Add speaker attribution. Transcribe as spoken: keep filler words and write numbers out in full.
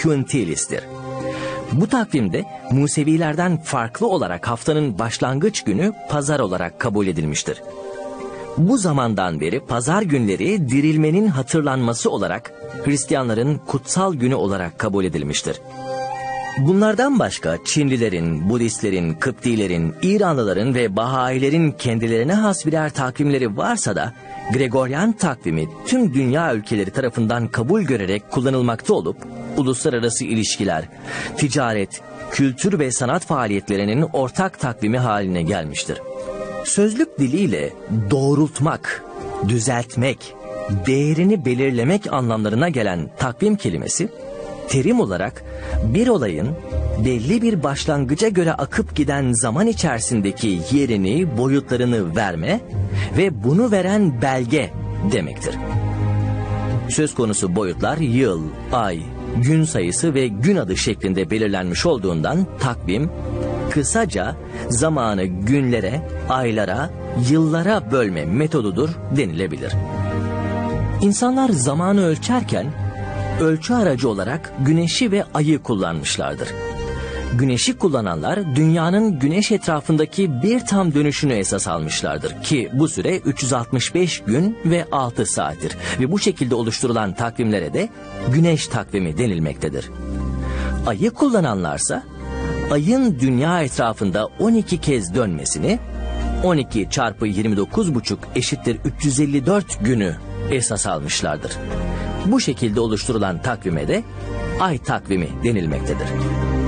Speaker 1: Quintilis'tir. Bu takvimde Musevilerden farklı olarak haftanın başlangıç günü pazar olarak kabul edilmiştir. Bu zamandan beri pazar günleri dirilmenin hatırlanması olarak Hristiyanların kutsal günü olarak kabul edilmiştir. Bunlardan başka Çinlilerin, Budistlerin, Kıptilerin, İranlıların ve Bahailerin kendilerine has birer takvimleri varsa da Gregoryan takvimi tüm dünya ülkeleri tarafından kabul görerek kullanılmakta olup uluslararası ilişkiler, ticaret, kültür ve sanat faaliyetlerinin ortak takvimi haline gelmiştir. Sözlük diliyle doğrultmak, düzeltmek, değerini belirlemek anlamlarına gelen takvim kelimesi, terim olarak bir olayın belli bir başlangıca göre akıp giden zaman içerisindeki yerini, boyutlarını verme ve bunu veren belge demektir. Söz konusu boyutlar yıl, ay, gün sayısı ve gün adı şeklinde belirlenmiş olduğundan takvim, kısaca zamanı günlere, aylara, yıllara bölme metodudur denilebilir. İnsanlar zamanı ölçerken ölçü aracı olarak güneşi ve ayı kullanmışlardır. Güneşi kullananlar dünyanın güneş etrafındaki bir tam dönüşünü esas almışlardır ki bu süre üç yüz altmış beş gün ve altı saattir ve bu şekilde oluşturulan takvimlere de güneş takvimi denilmektedir. Ayı kullananlarsa ayın dünya etrafında on iki kez dönmesini, on iki çarpı yirmi dokuz buçuk eşittir üç yüz elli dört günü esas almışlardır. Bu şekilde oluşturulan takvime de ay takvimi denilmektedir.